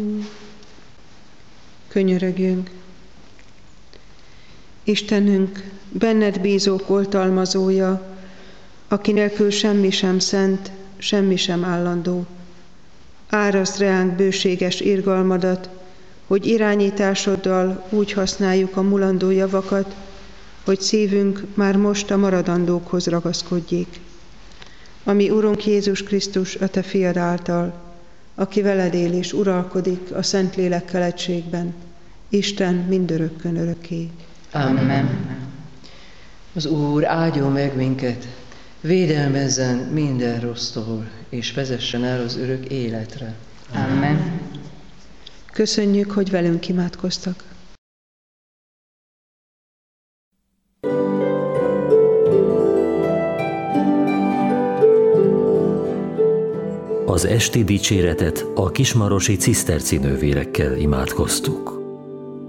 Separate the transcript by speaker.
Speaker 1: Könyörögjünk. Istenünk, benned bízók oltalmazója, aki nélkül semmi sem szent, semmi sem állandó. Árazd reánk bőséges irgalmadat, hogy irányításoddal úgy használjuk a mulandó javakat, hogy szívünk már most a maradandókhoz ragaszkodjék. Ami Urunk Jézus Krisztus, a Te fiad által, aki veled él és uralkodik a Szentlélekkel egységben, Isten mindörökkön örökké.
Speaker 2: Amen. Az Úr áldjon meg minket, védelmezzen minden rossztól, és vezessen el az örök életre.
Speaker 3: Amen.
Speaker 1: Köszönjük, hogy velünk imádkoztak.
Speaker 4: Az esti dicséretet a kismarosi ciszterci nővérekkel imádkoztuk.